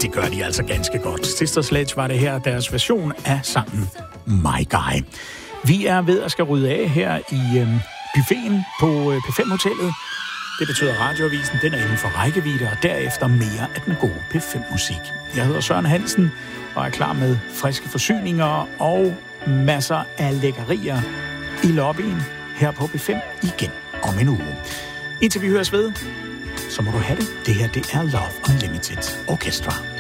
det gør de altså ganske godt. Sister Sledge var det her, deres version af sangen My Guy. Vi er ved at skal rydde af her i buffeten på P5-hotellet. Det betyder radioavisen, den er inden for rækkevidde, og derefter mere af den gode P5-musik. Jeg hedder Søren Hansen og er klar med friske forsyninger og masser af lækkerier i lobbyen her på P5 igen om en uge. Indtil vi høres ved, så må du have det. Det her, det er Love Unlimited Orchestra.